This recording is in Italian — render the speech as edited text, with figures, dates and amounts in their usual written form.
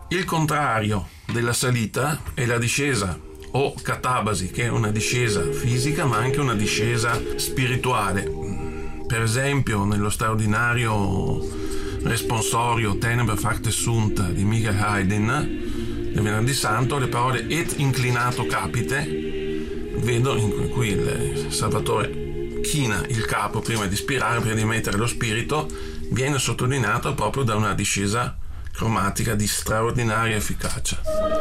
Il contrario della salita è la discesa o catabasi, che è una discesa fisica ma anche una discesa spirituale. Per esempio nello straordinario responsorio Tenebre facte sunt di Michael Haydn del Venerdì Santo, le parole et inclinato capite, vedo in cui il Salvatore china il capo prima di ispirare, prima di mettere lo spirito, viene sottolineato proprio da una discesa cromatica di straordinaria efficacia.